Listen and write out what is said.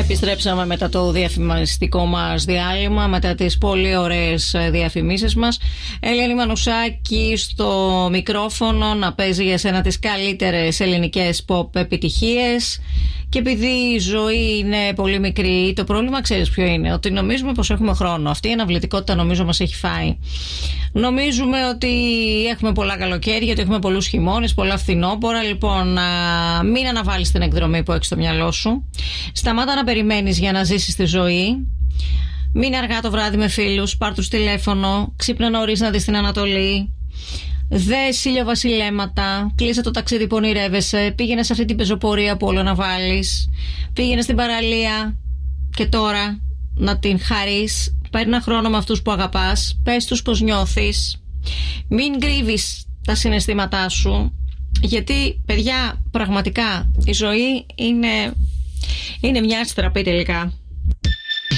Επιστρέψαμε μετά το διαφημιστικό μας διάλειμμα, μετά τις πολύ ωραίες διαφημίσεις μας. Ελένη Μανουσάκη στο μικρόφωνο να παίζει για σένα τις καλύτερες ελληνικές pop επιτυχίες. Και επειδή η ζωή είναι πολύ μικρή, το πρόβλημα ξέρεις ποιο είναι? Ότι νομίζουμε πως έχουμε χρόνο. Αυτή η αναβλητικότητα νομίζω μας έχει φάει. Νομίζουμε ότι έχουμε πολλά καλοκαίρια, ότι έχουμε πολλούς χειμώνες, πολλά φθινόπωρα. Λοιπόν, μην αναβάλεις την εκδρομή που έχεις στο μυαλό σου. Σταμάτα να περιμένεις για να ζήσεις τη ζωή. Μην αργά το βράδυ με φίλους, πάρ' τους τηλέφωνο, ξύπνα νωρίς να δεις την Ανατολή. Δες ηλιοβασιλέματα, κλείσε το ταξίδι που ονειρεύεσαι, πήγαινε σε αυτή την πεζοπορία που όλο να βάλεις, πήγαινε στην παραλία και τώρα να την χαρείς. Παίρνα χρόνο με αυτούς που αγαπάς, πες τους πως νιώθεις, μην κρύβεις τα συναισθήματά σου, γιατί παιδιά πραγματικά η ζωή είναι μια αστραπή τελικά.